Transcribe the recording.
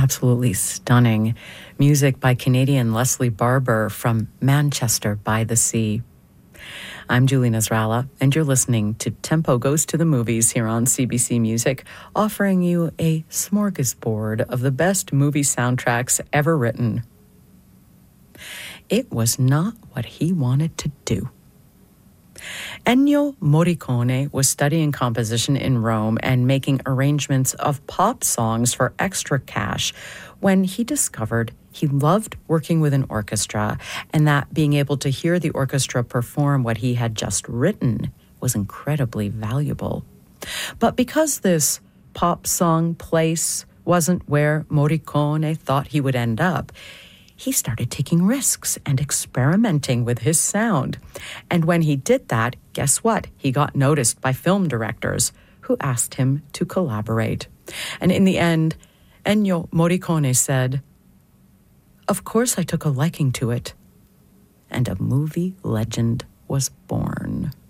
absolutely stunning. Music by Canadian Leslie Barber from Manchester by the Sea. I'm Julie Nasrallah, and you're listening to Tempo Goes to the Movies here on CBC Music, offering you a smorgasbord of the best movie soundtracks ever written. It was not what he wanted to do. Ennio Morricone was studying composition in Rome and making arrangements of pop songs for extra cash when he discovered he loved working with an orchestra and that being able to hear the orchestra perform what he had just written was incredibly valuable. But because this pop song place wasn't where Morricone thought he would end up, he started taking risks and experimenting with his sound. And when he did that, guess what? He got noticed by film directors who asked him to collaborate. And in the end, Ennio Morricone said, "Of course I took a liking to it." And a movie legend was born.